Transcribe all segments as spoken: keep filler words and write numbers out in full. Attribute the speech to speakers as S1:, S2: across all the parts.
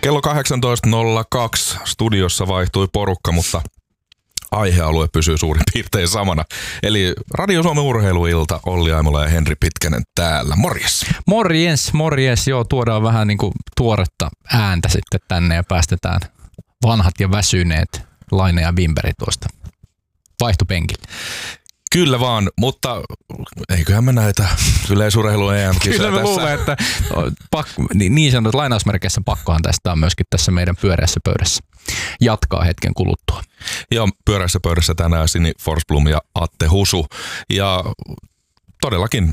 S1: Kello kahdeksantoista nolla kaksi studiossa vaihtui porukka, mutta aihealue pysyy suurin piirtein samana. Eli Radio Suomen urheiluilta, Olli Aimola ja Henri Pitkänen täällä. Morjes!
S2: Morjes, morjes. Joo, tuodaan vähän niin kuin tuoretta ääntä sitten tänne ja päästetään vanhat ja väsyneet Laine ja Wimberi tuosta vaihtopenkille.
S1: Kyllä vaan, mutta eiköhän me näitä yleisurheilu E M-kisoja
S2: Kyllä mä luulen, että pakko, niin sanotut lainausmerkeissä pakkohan tästä on myöskin tässä meidän pyöreässä pöydässä jatkaa hetken kuluttua.
S1: Joo, pyöreässä pöydässä tänään Sini Forsblom ja Atte Husu. Ja todellakin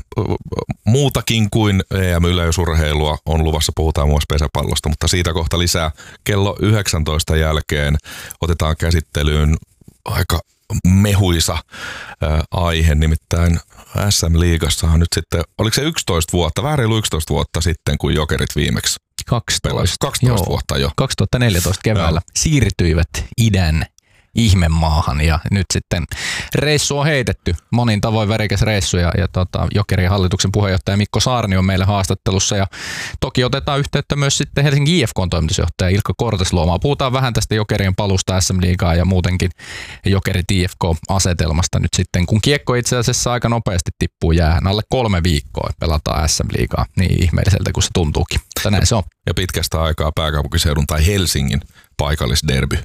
S1: muutakin kuin E M-yleisurheilua on luvassa, puhutaan muun muassa pesäpallosta, mutta siitä kohta lisää kello yhdeksäntoista jälkeen otetaan käsittelyyn aika mehuisa ää, aihe, nimittäin S M-liigassahan nyt sitten, oliko se yksitoista vuotta, vähän reilu yksitoista vuotta sitten, kun Jokerit viimeksi
S2: kaksitoista,
S1: kaksitoista
S2: joo,
S1: vuotta jo.
S2: kaksituhattaneljätoista keväällä joo. Siirtyivät idän ihmemaahan ja nyt sitten reissu on heitetty. Monin tavoin värikäs reissu ja, ja tota, Jokerien hallituksen puheenjohtaja Mikko Saarni on meillä haastattelussa ja toki otetaan yhteyttä myös sitten Helsingin I F K:n toimitusjohtaja Ilkka Kortesluomaa. Puhutaan vähän tästä Jokerien palusta S M-liigaan ja muutenkin Jokerit I F K-asetelmasta nyt sitten, kun kiekko itse asiassa aika nopeasti tippuu jäähän. Alle kolme viikkoa pelataan S M-liigaa, niin ihmeelliseltä kuin se tuntuukin. Mutta näin se on.
S1: Ja pitkästä aikaa pääkaupunkiseudun tai Helsingin paikallisderby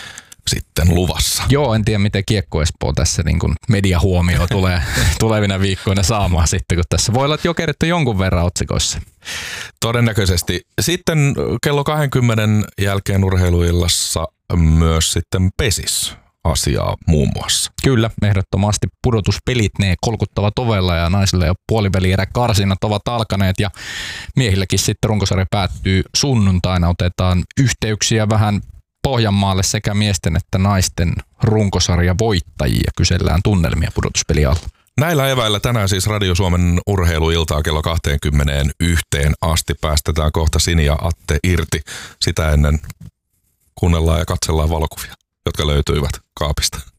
S1: sitten luvassa.
S2: Joo, en tiedä miten Kiekko Espoo tässä niin kuin mediahuomio tulee tulevina viikkoina saamaan sitten, kun tässä voi olla, että Jokerit on jonkun verran otsikoissa.
S1: Todennäköisesti. Sitten kello kaksikymmentä jälkeen urheiluillassa myös sitten pesis asiaa muun muassa.
S2: Kyllä, ehdottomasti pudotuspelit, ne kolkuttavat ovella ja naisille jo puolivälierä karsinnat ovat alkaneet ja miehilläkin sitten runkosarja päättyy sunnuntaina. Otetaan yhteyksiä vähän Pohjanmaalle sekä miesten että naisten runkosarja voittajia. Kysellään tunnelmia pudotuspelialla.
S1: Näillä eväillä tänään siis Radio Suomen urheiluiltaa kello kaksikymmentä yhteen asti. Päästetään kohta Sini ja Atte irti. Sitä ennen kuunnellaan ja katsellaan valokuvia, jotka löytyivät kaapista.